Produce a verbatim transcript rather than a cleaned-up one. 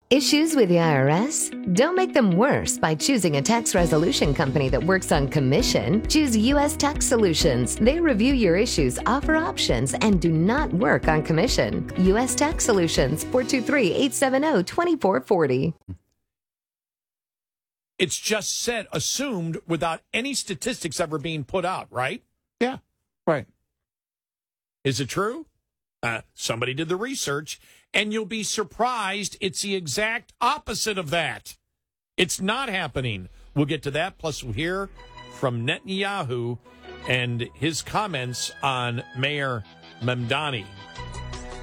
Issues with the I R S? Don't make them worse by choosing a tax resolution company that works on commission. Choose U S Tax Solutions. They review your issues, offer options, and do not work on commission. U S Tax Solutions, four two three, eight seven zero, two four four zero. It's just said, assumed, without any statistics ever being put out, right? Yeah, right. Is it true? Uh, somebody did the research, and you'll be surprised it's the exact opposite of that. It's not happening. We'll get to that, plus we'll hear from Netanyahu and his comments on Mayor Mamdani.